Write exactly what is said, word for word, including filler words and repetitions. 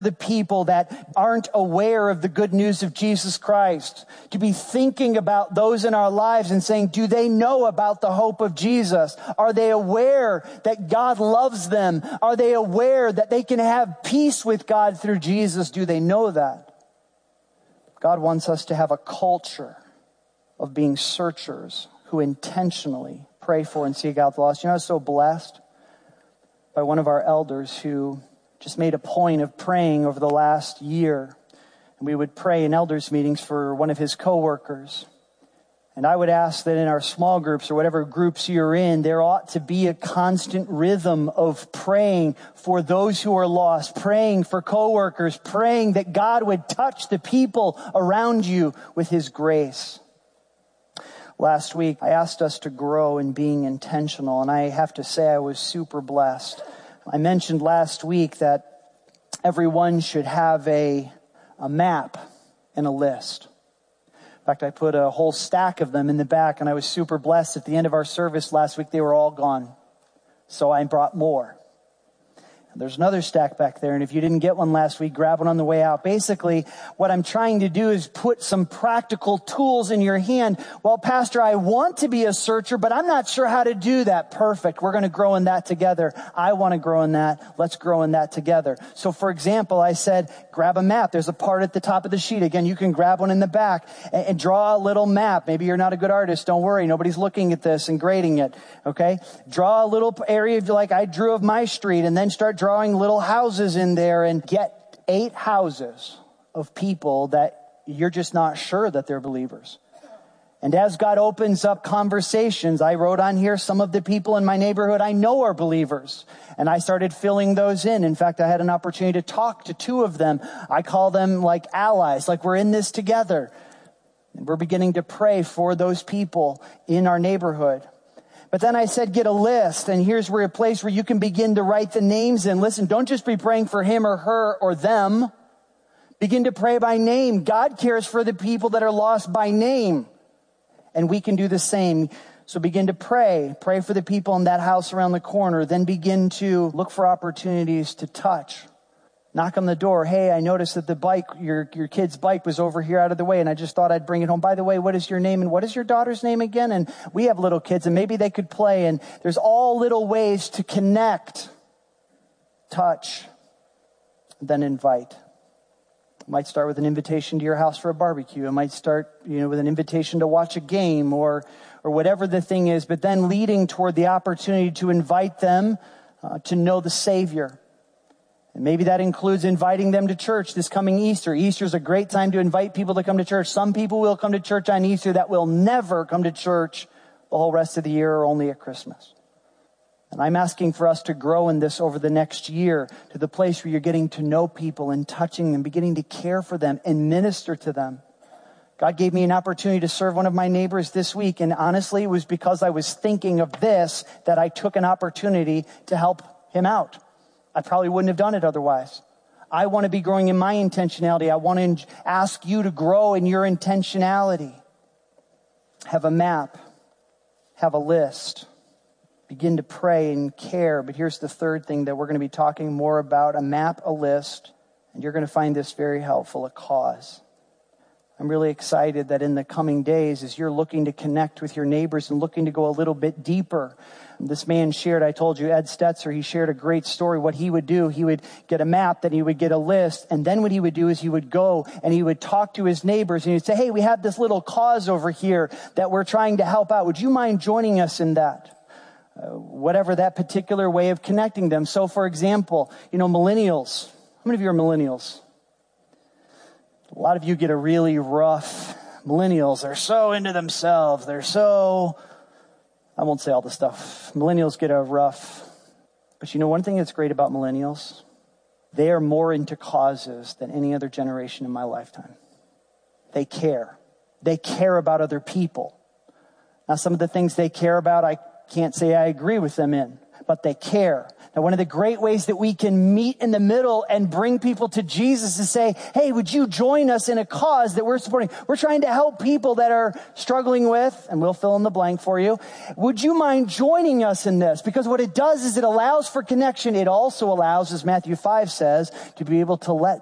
the people that aren't aware of the good news of Jesus Christ, to be thinking about those in our lives and saying, do they know about the hope of Jesus? Are they aware that God loves them? Are they aware that they can have peace with God through Jesus? Do they know that? God wants us to have a culture of being searchers who intentionally pray for and seek out the lost. You know, I was so blessed by one of our elders who just made a point of praying over the last year. And we would pray in elders meetings for one of his coworkers. And I would ask that in our small groups or whatever groups you're in, there ought to be a constant rhythm of praying for those who are lost, praying for coworkers, praying that God would touch the people around you with his grace. Last week, I asked us to grow in being intentional, and I have to say I was super blessed. I mentioned last week that everyone should have a, a map and a list. In fact, I put a whole stack of them in the back, and I was super blessed. At the end of our service last week, they were all gone. So I brought more. There's another stack back there, and if you didn't get one last week, grab one on the way out. Basically, what I'm trying to do is put some practical tools in your hand. Well, Pastor, I want to be a searcher, but I'm not sure how to do that. Perfect. We're going to grow in that together. I want to grow in that. Let's grow in that together. So, for example, I said, grab a map. There's a part at the top of the sheet. Again, you can grab one in the back and, and draw a little map. Maybe you're not a good artist. Don't worry. Nobody's looking at this and grading it. Okay? Draw a little area like I drew of my street, and then start drawing little houses in there, and get eight houses of people that you're just not sure that they're believers. And as God opens up conversations, I wrote on here some of the people in my neighborhood I know are believers. And I started filling those in. In fact, I had an opportunity to talk to two of them. I call them like allies, like we're in this together. And we're beginning to pray for those people in our neighborhood. But then I said, get a list, and here's where a place where you can begin to write the names in. Listen, don't just be praying for him or her or them. Begin to pray by name. God cares for the people that are lost by name. And we can do the same. So begin to pray. Pray for the people in that house around the corner. Then begin to look for opportunities to touch. Knock on the door. Hey, I noticed that the bike, your, your kid's bike was over here out of the way, and I just thought I'd bring it home. By the way, what is your name, and what is your daughter's name again? And we have little kids, and maybe they could play, and there's all little ways to connect, touch, then invite. It might start with an invitation to your house for a barbecue. It might start, you know, with an invitation to watch a game or, or whatever the thing is, but then leading toward the opportunity to invite them uh, to know the Savior. And maybe that includes inviting them to church this coming Easter. Easter is a great time to invite people to come to church. Some people will come to church on Easter that will never come to church the whole rest of the year or only at Christmas. And I'm asking for us to grow in this over the next year to the place where you're getting to know people and touching them, beginning to care for them and minister to them. God gave me an opportunity to serve one of my neighbors this week. And honestly, it was because I was thinking of this that I took an opportunity to help him out. I probably wouldn't have done it otherwise. I want to be growing in my intentionality. I want to ask you to grow in your intentionality. Have a map. Have a list. Begin to pray and care. But here's the third thing that we're going to be talking more about. A map, a list. And you're going to find this very helpful, a cause. I'm really excited that in the coming days, as you're looking to connect with your neighbors and looking to go a little bit deeper, this man shared, I told you, Ed Stetzer, he shared a great story. What he would do, he would get a map, then he would get a list, and then what he would do is he would go and he would talk to his neighbors, and he'd say, hey, we have this little cause over here that we're trying to help out. Would you mind joining us in that? Uh, whatever that particular way of connecting them. So, for example, you know, millennials. How many of you are millennials? A lot of you get a really rough, millennials are so into themselves. They're so, I won't say all the stuff. Millennials get a rough, but you know one thing that's great about millennials? They are more into causes than any other generation in my lifetime. They care. They care about other people. Now, some of the things they care about, I can't say I agree with them in, but they care. Now, one of the great ways that we can meet in the middle and bring people to Jesus is say, hey, would you join us in a cause that we're supporting? We're trying to help people that are struggling with, and we'll fill in the blank for you. Would you mind joining us in this? Because what it does is it allows for connection. It also allows, as Matthew five says, to be able to let